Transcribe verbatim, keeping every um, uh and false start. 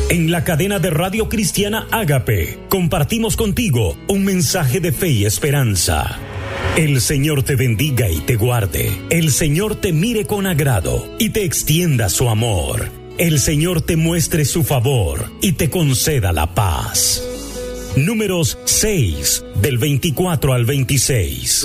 En la cadena de Radio Cristiana Ágape, compartimos contigo un mensaje de fe y esperanza. El Señor te bendiga y te guarde. El Señor te mire con agrado y te extienda su amor. El Señor te muestre su favor y te conceda la paz. Números seis, del veinticuatro al veintiséis.